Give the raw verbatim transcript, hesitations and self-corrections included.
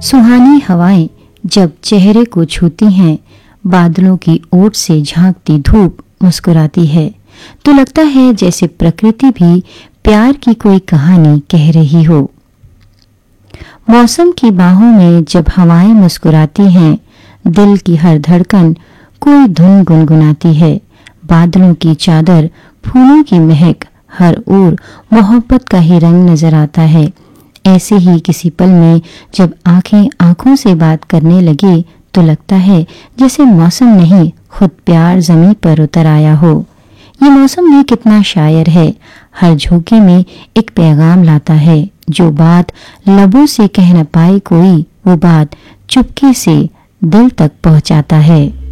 सुहानी हवाएं जब चेहरे को छूती हैं, बादलों की ओट से झांकती धूप मुस्कुराती है, तो लगता है जैसे प्रकृति भी प्यार की कोई कहानी कह रही हो। मौसम की बाहों में जब हवाएं मुस्कुराती हैं, दिल की हर धड़कन कोई धुन गुनगुनाती है। बादलों की चादर, फूलों की महक, हर ओर मोहब्बत का ही रंग नजर आता है। ऐसे ही किसी पल में जब आंखें आंखों से बात करने लगे, तो लगता है जैसे मौसम नहीं, खुद प्यार जमीन पर उतर आया हो। ये मौसम भी कितना शायर है, हर झोंके में एक पैगाम लाता है। जो बात लबों से कह न पाए कोई, वो बात चुपके से दिल तक पहुंचाता है।